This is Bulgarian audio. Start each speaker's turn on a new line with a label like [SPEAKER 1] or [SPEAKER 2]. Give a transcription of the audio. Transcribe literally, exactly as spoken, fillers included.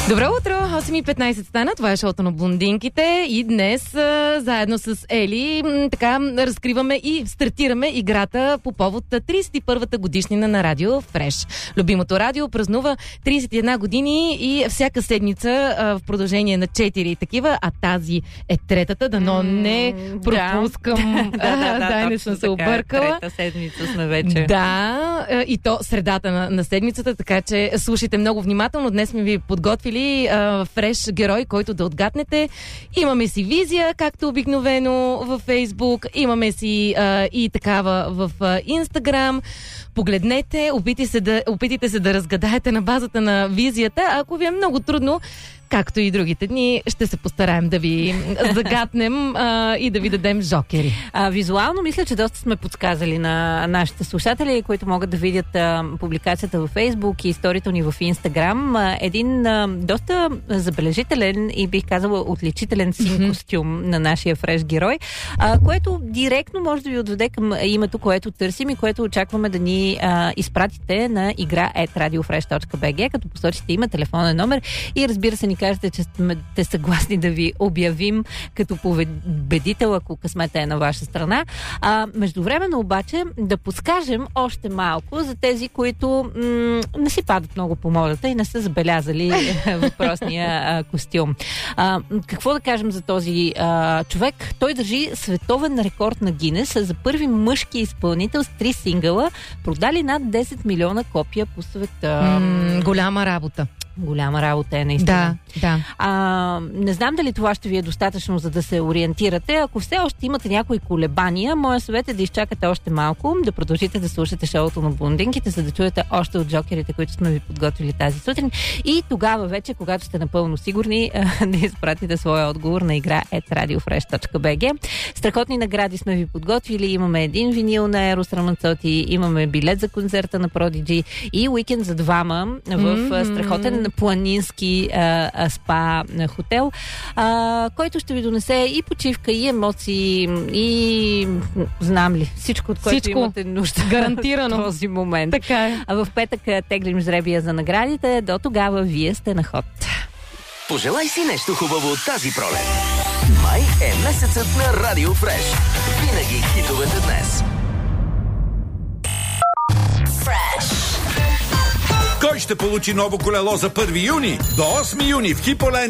[SPEAKER 1] Добро утро, осем и петнайсет стана, това е шоуто на блондинките и днес а, заедно с Ели м, така разкриваме и стартираме играта по повод трийсет и първата годишнина на Радио Фреш. Любимото радио празнува трийсет и една години и всяка седмица а, в продължение на четири такива, а тази е третата, дано не пропускам.
[SPEAKER 2] Да, да, да,
[SPEAKER 1] да,
[SPEAKER 2] да,
[SPEAKER 1] не съм се объркала.
[SPEAKER 2] Трета седмица сме вече.
[SPEAKER 1] Да, и то средата на, на седмицата, така че слушайте много внимателно. Днес сме ви подготвили а, фреш герой, който да отгаднете. Имаме си визия, както обикновено във Фейсбук. Имаме си а, и такава в а, Инстаграм. Погледнете, опитайте се, да, опитайте се да разгадаете на базата на визията. Ако ви е много трудно, както и другите дни, ще се постараем да ви загатнем а, и да ви дадем жокери.
[SPEAKER 2] А, визуално мисля, че доста сме подсказали на нашите слушатели, които могат да видят а, публикацията във Фейсбук и историята ни в Инстаграм. А, един а, доста забележителен и бих казала отличителен син костюм на нашия фреш герой, а, което директно може да ви отведе към името, което търсим и което очакваме да ни а, изпратите на игра ет радиофреш точка би джи, като посочите име, телефонен номер и разбира се ни кажете, че сте съгласни да ви обявим като победител, ако късмета е на ваша страна. А, междувременно обаче да подскажем още малко за тези, които м- не си падат много по модата и не са забелязали въпросния а, костюм. А, какво да кажем за този а, човек? Той държи световен рекорд на Гинес за първи мъжки изпълнител с три сингъла, продали над десет милиона копия по света.
[SPEAKER 1] М- голяма работа.
[SPEAKER 2] Голяма работа е наистина.
[SPEAKER 1] Да, да.
[SPEAKER 2] А, не знам дали това ще ви е достатъчно, за да се ориентирате. Ако все още имате някои колебания, моя съвет е да изчакате още малко, да продължите да слушате шоуто на блондинките, за да чуете още от жокерите, които сме ви подготвили тази сутрин. И тогава вече, когато сте напълно сигурни, да изпратите своя отговор на игра ет радиофреш точка би джи. Страхотни награди сме ви подготвили. Имаме един винил на Ерос Рамацоти, имаме билет за концерта на Продиджи и уикенд за двама в mm-hmm. страхотен планински а, а, спа а, хотел, а, който ще ви донесе и почивка, и емоции, и знам ли, всичко, от което
[SPEAKER 1] всичко.
[SPEAKER 2] Имате нужда.
[SPEAKER 1] Гарантирано.
[SPEAKER 2] В този момент.
[SPEAKER 1] Така е.
[SPEAKER 2] А в петък теглим жребия за наградите. До тогава вие сте на ход.
[SPEAKER 3] Пожелай си нещо хубаво от тази пролет. Май е месецът на Радио Фреш. Винаги хитовете днес.
[SPEAKER 4] Кой ще получи ново колело за първи юни? До осми юни в Хиполенд